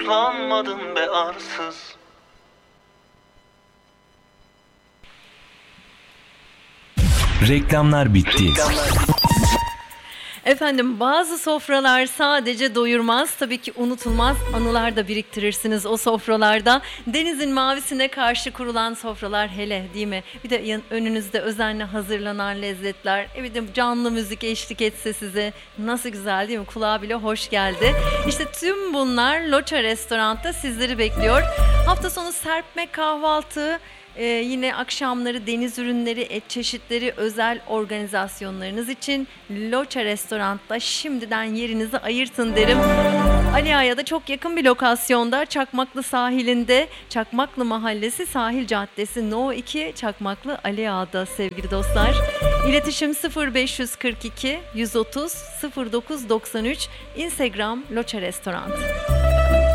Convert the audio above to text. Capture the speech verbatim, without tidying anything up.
Lanmadın be arsız. Reklamlar bitti. Reklamlar bitti. Efendim, bazı sofralar sadece doyurmaz, tabii ki unutulmaz anılar da biriktirirsiniz o sofralarda. Denizin mavisine karşı kurulan sofralar hele, değil mi? Bir de yan- önünüzde özenle hazırlanan lezzetler, e bir de canlı müzik eşlik etse size, nasıl güzel değil mi? Kulağa bile hoş geldi. İşte tüm bunlar Loça Restorant'ta sizleri bekliyor. Hafta sonu serpme kahvaltı, Ee, yine akşamları deniz ürünleri, et çeşitleri, özel organizasyonlarınız için Loça Restorant'ta şimdiden yerinizi ayırtın derim. Ali Ağa'ya da çok yakın bir lokasyonda, Çakmaklı sahilinde, Çakmaklı Mahallesi Sahil Caddesi No iki, Çakmaklı Ali Ağa'da sevgili dostlar. İletişim sıfır beş kırk iki yüz otuz sıfır dokuz doksan üç, Instagram Loça Restorant.